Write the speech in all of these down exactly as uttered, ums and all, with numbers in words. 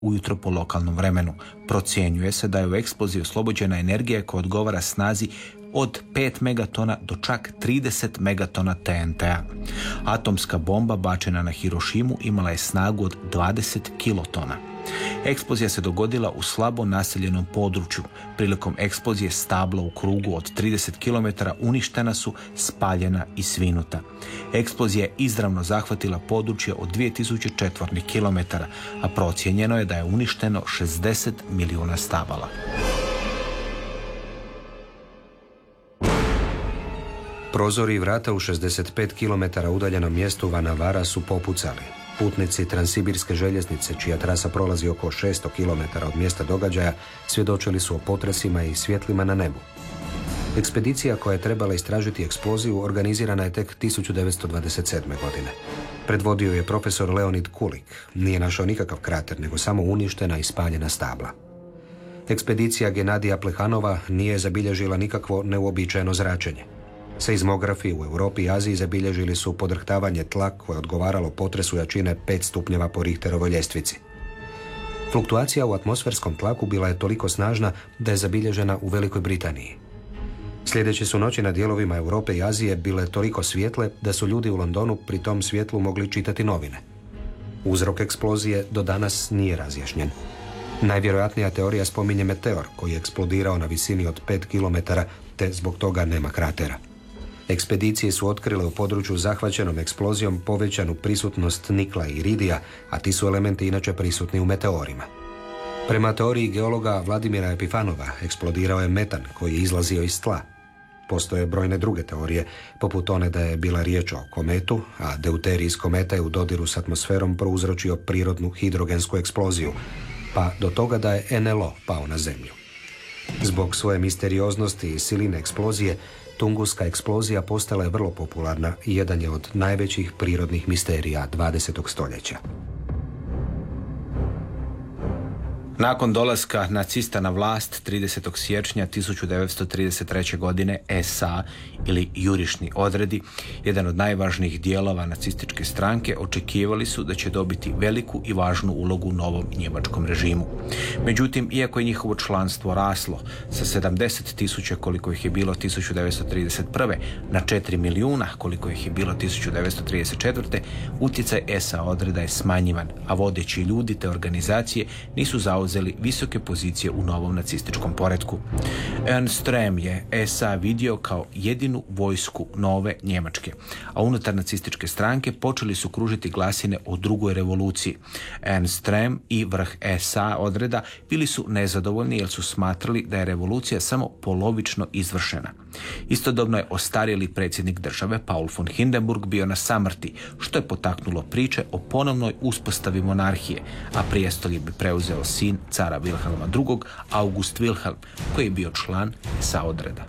ujutro po lokalnom vremenu. Procjenjuje se da je u eksploziji oslobođena energija koja odgovara snazi od pet megatona do čak trideset megatona T N T-a. Atomska bomba bačena na Hirošimu imala je snagu od dvadeset kilotona. Eksplozija se dogodila u slabo naseljenom području. Prilikom eksplozije stabla u krugu od trideset kilometara uništena su, spaljena i svinuta. Eksplozija je izravno zahvatila područje od dvije tisuće četvornih kilometara, a procijenjeno je da je uništeno šezdeset milijuna stabala. Prozori i vrata u šezdeset pet kilometara udaljenom mjestu Vanavara su popucali. Putnici Transsibirske željeznice, čija trasa prolazi oko šesto kilometara od mjesta događaja, svjedočili su o potresima i svjetlima na nebu. Ekspedicija koja je trebala istražiti eksploziju organizirana je tek tisuću devetsto dvadeset sedme. godine. Predvodio je profesor Leonid Kulik. Nije našao nikakav krater, nego samo uništena i spaljena stabla. Ekspedicija Genadija Plehanova nije zabilježila nikakvo neuobičajeno zračenje. Seizmografi u Europi i Aziji zabilježili su podrhtavanje tla koje je odgovaralo potresu jačine pet stupnjeva po Richterovoj ljestvici. Fluktuacija u atmosferskom tlaku bila je toliko snažna da je zabilježena u Velikoj Britaniji. Sljedeće su noći na dijelovima Europe i Azije bile toliko svijetle da su ljudi u Londonu pri tom svjetlu mogli čitati novine. Uzrok eksplozije do danas nije razjašnjen. Najvjerojatnija teorija spominje meteor koji je eksplodirao na visini od pet kilometara te zbog toga nema kratera. Ekspedicije su otkrile u području zahvaćenom eksplozijom povećanu prisutnost nikla i iridija, a ti su elementi inače prisutni u meteorima. Prema teoriji geologa Vladimira Epifanova, eksplodirao je metan koji je izlazio iz tla. Postoje brojne druge teorije, poput one da je bila riječ o kometu, a deuterij iz kometa je u dodiru s atmosferom prouzročio prirodnu hidrogensku eksploziju, pa do toga da je N L O pao na zemlju. Zbog svoje misterioznosti i siline eksplozije, Tunguska eksplozija postala je vrlo popularna i jedan je od najvećih prirodnih misterija dvadesetog stoljeća. Nakon dolaska nacista na vlast tridesetog siječnja tisuću devetsto trideset treće. godine S A ili jurišni odredi, jedan od najvažnijih dijelova nacističke stranke, očekivali su da će dobiti veliku i važnu ulogu u novom njemačkom režimu. Međutim, iako je njihovo članstvo raslo sa sedamdeset tisuća koliko ih je bilo tisuću devetsto trideset prve. na četiri milijuna koliko ih je bilo tisuću devetsto trideset četvrte. utjecaj S A odreda je smanjivan, a vodeći ljudi te organizacije nisu zauzeli visoke pozicije u novom nacističkom poretku. Ernst Röhm je S A vidio kao jedinu vojsku nove Njemačke, a unutar nacističke stranke počeli su kružiti glasine o drugoj revoluciji. Ernst Röhm i vrh S A odreda bili su nezadovoljni jer su smatrali da je revolucija samo polovično izvršena. Istodobno je ostarjeli predsjednik države Paul von Hindenburg bio na samrti, što je potaknulo priče o ponovnoj uspostavi monarhije, a prijestolje bi preuzeo sin cara Wilhelma drugog. August Wilhelm, koji je bio član S A odreda.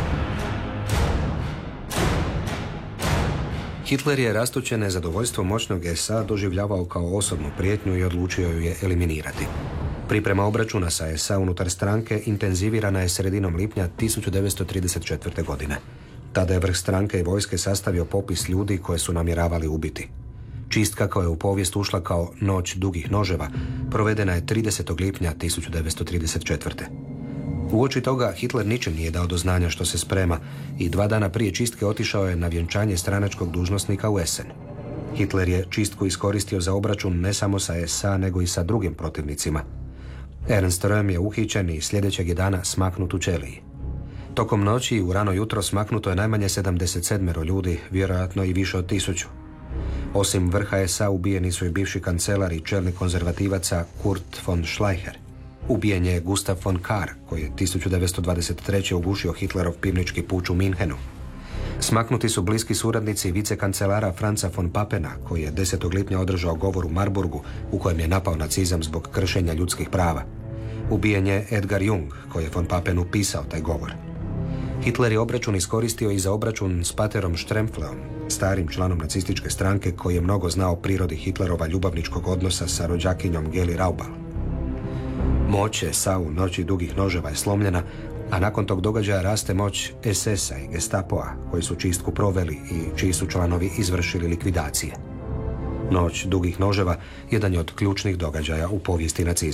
Hitler je rastuće nezadovoljstvo moćnog S A doživljavao kao osobnu prijetnju i odlučio ju je eliminirati. Priprema obračuna sa S A unutar stranke intenzivirana je sredinom lipnja tisuću devetsto trideset četvrte. godine. Tada je vrh stranke i vojske sastavio popis ljudi koje su namjeravali ubiti. Čistka koja je u povijest ušla kao noć dugih noževa provedena je tridesetog lipnja tisuću devetsto trideset četvrte. Uoči toga Hitler ničim nije dao do znanja što se sprema i dva dana prije čistke otišao je na vjenčanje stranačkog dužnosnika u Essen. Hitler je čistku iskoristio za obračun ne samo sa S A nego i sa drugim protivnicima. Ernst Röhm je uhićen i sljedećeg je dana smaknut u ćeliji. Tokom noći i u rano jutro smaknuto je najmanje sedamdeset sedam ljudi, vjerojatno i više od tisuću. Osim vrha S A ubijeni su i bivši kancelar i čelnik konzervativaca Kurt von Schleicher. Ubijen je Gustav von Kahr, koji je tisuću devetsto dvadeset treće. ugušio Hitlerov pivnički puč u Minhenu. Smaknuti su bliski suradnici vicekancelara Franza von Pappena, koji je desetog lipnja održao govor u Marburgu u kojem je napao nacizam zbog kršenja ljudskih prava. Ubijen je Edgar Jung, koji je von Pappenu pisao taj govor. Hitler je obračun iskoristio i za obračun s Paterom Stremfleom, starim članom nacističke stranke koji je mnogo znao o prirodi Hitlerova ljubavničkog odnosa sa rođakinjom Geli Raubal. Moć S A u noći dugih noževa je slomljena, a nakon tog događaja raste moć S S a i Gestapoa, koji su čistku proveli i čiji su članovi izvršili likvidacije. Noć dugih noževa jedan je od ključnih događaja u povijesti nacizma.